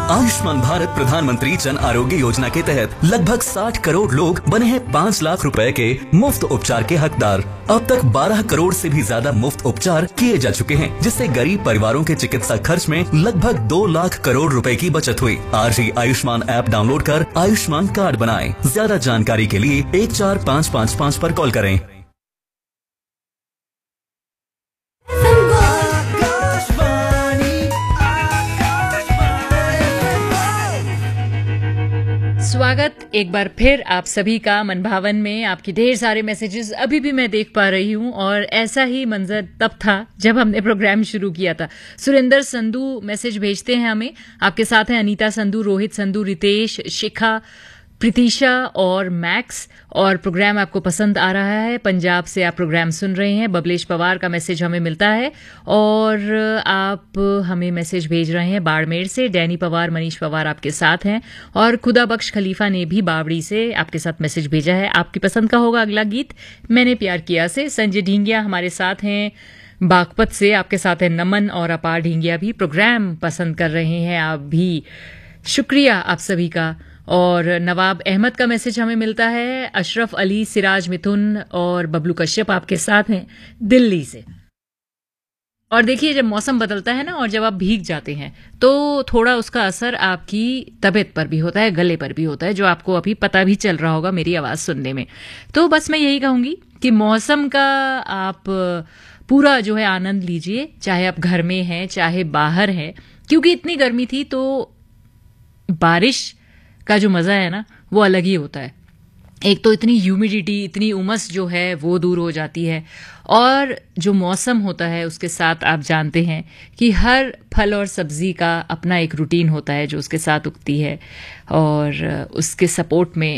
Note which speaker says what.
Speaker 1: आयुष्मान भारत प्रधानमंत्री जन आरोग्य योजना के तहत लगभग 60 करोड़ लोग बने हैं 5 लाख रुपए के मुफ्त उपचार के हकदार। अब तक 12 करोड़ से भी ज्यादा मुफ्त उपचार किए जा चुके हैं, जिससे गरीब परिवारों के चिकित्सा खर्च में लगभग 2 लाख करोड़ रुपए की बचत हुई। आज ही आयुष्मान ऐप डाउनलोड कर आयुष्मान कार्ड बनाएं। ज्यादा जानकारी के लिए 14555 पर कॉल करें।
Speaker 2: स्वागत एक बार फिर आप सभी का मन भावन में। आपके ढेर सारे मैसेजेस अभी भी मैं देख पा रही हूँ और ऐसा ही मंजर तब था जब हमने प्रोग्राम शुरू किया था। सुरेंद्र संधू मैसेज भेजते हैं हमें। आपके साथ हैं अनीता संधू, रोहित संधू, रितेश, शिखा, प्रीतिशा और मैक्स। और प्रोग्राम आपको पसंद आ रहा है, पंजाब से आप प्रोग्राम सुन रहे हैं। बबलेश पवार का मैसेज हमें मिलता है और आप हमें मैसेज भेज रहे हैं बाड़मेर से। डैनी पवार, मनीष पवार आपके साथ हैं और खुदा बख्श खलीफा ने भी बावड़ी से आपके साथ मैसेज भेजा है। आपकी पसंद का होगा अगला गीत मैंने प्यार किया से। संजय ढींगिया हमारे साथ हैं बागपत से। आपके साथ है नमन और अपार ढींगिया भी प्रोग्राम पसंद कर रहे हैं आप भी। शुक्रिया आप सभी का। और नवाब अहमद का मैसेज हमें मिलता है। अशरफ अली, सिराज मिथुन और बबलू कश्यप आपके साथ हैं दिल्ली से। और देखिए, जब मौसम बदलता है ना और जब आप भीग जाते हैं तो थोड़ा उसका असर आपकी तबीयत पर भी होता है, गले पर भी होता है, जो आपको अभी पता भी चल रहा होगा मेरी आवाज़ सुनने में। तो बस मैं यही कहूँगी कि मौसम का आप पूरा जो है आनंद लीजिए, चाहे आप घर में हैं चाहे बाहर हैं, क्योंकि इतनी गर्मी थी तो बारिश का जो मज़ा है ना वो अलग ही होता है। एक तो इतनी ह्यूमिडिटी, इतनी उमस जो है वो दूर हो जाती है और जो मौसम होता है उसके साथ आप जानते हैं कि हर फल और सब्जी का अपना एक रूटीन होता है जो उसके साथ उगती है और उसके सपोर्ट में